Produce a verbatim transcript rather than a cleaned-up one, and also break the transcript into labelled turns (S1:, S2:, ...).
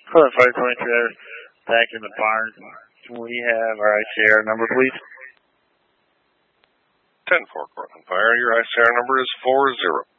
S1: Cortland Fire twenty trailer back in the barn. Can we have our I C R number, please?
S2: ten four Cortland Fire, your I C R number is four zero.